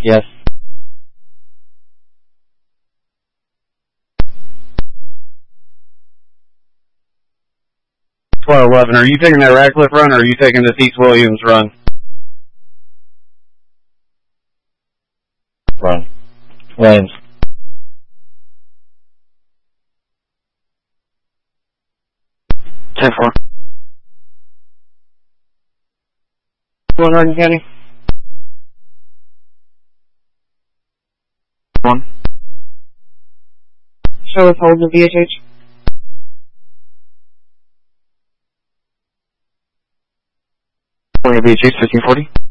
Yes. 12-11, are you taking that Radcliffe run, or are you taking this East Williams run? Run. Williams. Ten-4. Going Hardin County. 1. Show us hold of VHH. VHH 1540.